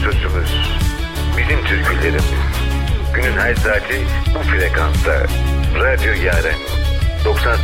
sözümüz, bizim türkülerimiz. Günün her saati bu frekansta. Radyo Yaren 98.0.